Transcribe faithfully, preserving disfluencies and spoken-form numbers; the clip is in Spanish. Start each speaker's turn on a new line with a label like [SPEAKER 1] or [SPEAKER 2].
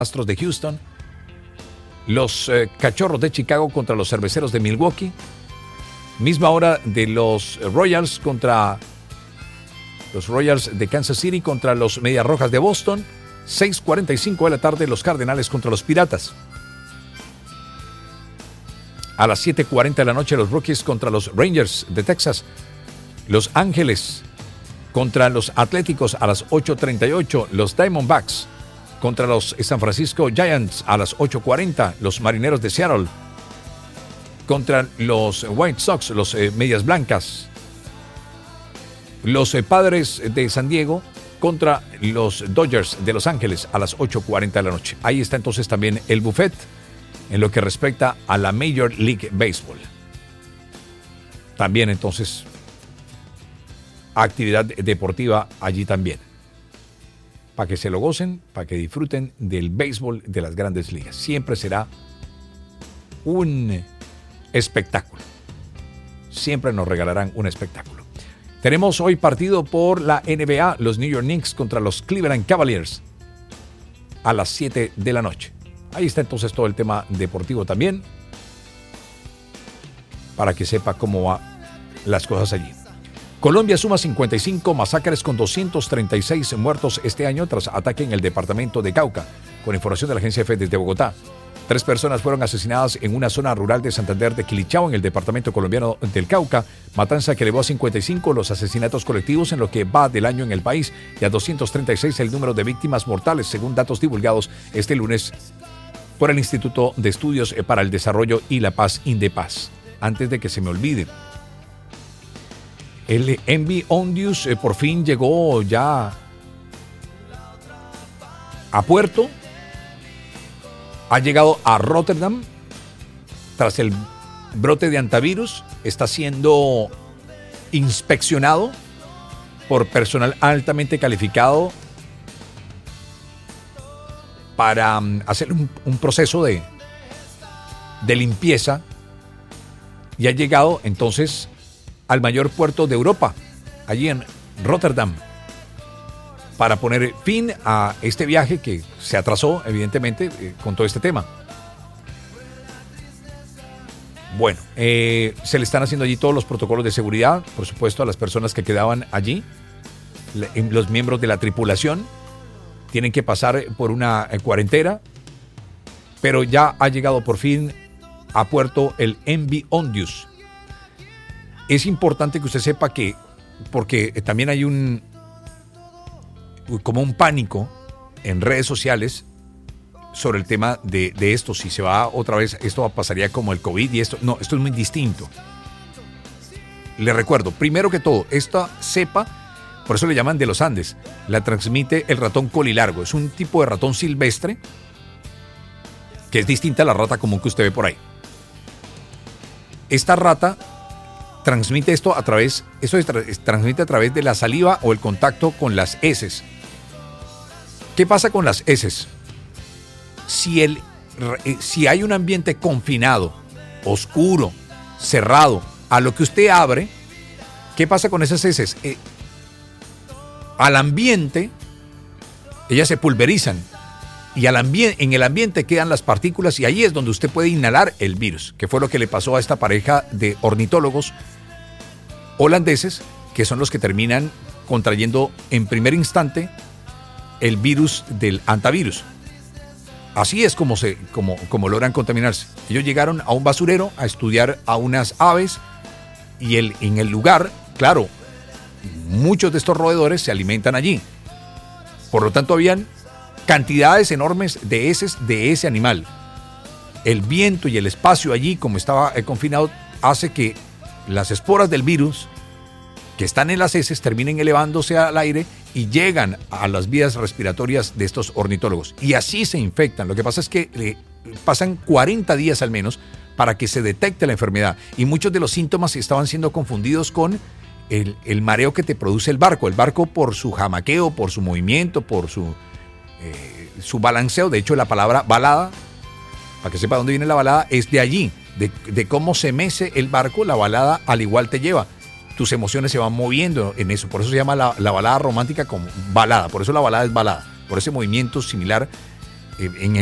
[SPEAKER 1] Astros de Houston, los eh, Cachorros de Chicago contra los Cerveceros de Milwaukee, misma hora de los Royals contra los Royals de Kansas City contra los Medias Rojas de Boston, seis cuarenta y cinco de la tarde los Cardenales contra los Piratas. A las siete cuarenta de la noche los Rockies contra los Rangers de Texas, Los Ángeles contra los Atléticos a las ocho treinta y ocho, los Diamondbacks contra los San Francisco Giants a las ocho cuarenta, los Marineros de Seattle contra los White Sox, los eh, Medias Blancas, los eh, Padres de San Diego contra los Dodgers de Los Ángeles a las ocho cuarenta de la noche. Ahí está entonces también el buffet en lo que respecta a la Major League Baseball. También entonces actividad deportiva allí también, para que se lo gocen, para que disfruten del béisbol de las grandes ligas. Siempre será un espectáculo. Siempre nos regalarán un espectáculo. Tenemos hoy partido por la N B A, los New York Knicks contra los Cleveland Cavaliers a las siete de la noche. Ahí está entonces todo el tema deportivo también, para que sepa cómo van las cosas allí. Colombia suma cincuenta y cinco masacres con doscientos treinta y seis muertos este año tras ataque en el departamento de Cauca. Con información de la agencia F desde Bogotá. Tres personas fueron asesinadas en una zona rural de Santander de Quilichao, en el departamento colombiano del Cauca, matanza que elevó a cincuenta y cinco los asesinatos colectivos en lo que va del año en el país y a doscientos treinta y seis el número de víctimas mortales, según datos divulgados este lunes por el Instituto de Estudios para el Desarrollo y la Paz, INDEPAZ. Antes de que se me olvide, el M V Ondius eh, por fin llegó ya a puerto. Ha llegado a Rotterdam tras el brote de antivirus. Está siendo inspeccionado por personal altamente calificado para um, hacer un, un proceso de, de limpieza, y ha llegado entonces al mayor puerto de Europa, allí en Rotterdam, para poner fin a este viaje que se atrasó, evidentemente, eh, con todo este tema. Bueno, eh, se le están haciendo allí todos los protocolos de seguridad, por supuesto, a las personas que quedaban allí. Los miembros de la tripulación tienen que pasar por una cuarentena, pero ya ha llegado por fin a puerto el M V Ondius. Es importante que usted sepa que, porque también hay un, como un pánico en redes sociales sobre el tema de, de esto, si se va otra vez, esto pasaría como el COVID y esto, no, esto es muy distinto. Le recuerdo, primero que todo, esta cepa, por eso le llaman de los Andes, la transmite el ratón colilargo, es un tipo de ratón silvestre que es distinta a la rata común que usted ve por ahí. Esta rata transmite esto a través, eso es, transmite a través de la saliva o el contacto con las heces. ¿Qué pasa con las heces? Si, el, si hay un ambiente confinado, oscuro, cerrado, a lo que usted abre, ¿qué pasa con esas heces? Eh, al ambiente, ellas se pulverizan y al ambi- en el ambiente quedan las partículas y ahí es donde usted puede inhalar el virus, que fue lo que le pasó a esta pareja de ornitólogos holandeses, que son los que terminan contrayendo en primer instante el virus del antivirus. Así es como, se, como, como logran contaminarse. Ellos llegaron a un basurero a estudiar a unas aves y el, en el lugar, claro, muchos de estos roedores se alimentan allí. Por lo tanto, habían cantidades enormes de heces de ese animal. El viento y el espacio allí, como estaba eh, confinado, hace que las esporas del virus que están en las heces terminen elevándose al aire y llegan a las vías respiratorias de estos ornitólogos. Y así se infectan. Lo que pasa es que eh, pasan cuarenta días al menos para que se detecte la enfermedad. Y muchos de los síntomas estaban siendo confundidos con el, el mareo que te produce el barco. El barco, por su jamaqueo, por su movimiento, por su, eh, su balanceo. De hecho, la palabra balada, para que sepa dónde viene la balada, es de allí. De, de cómo se mece el barco, la balada al igual te lleva. Tus emociones se van moviendo en eso. Por eso se llama la, la balada romántica como balada. Por eso la balada es balada. Por ese movimiento similar en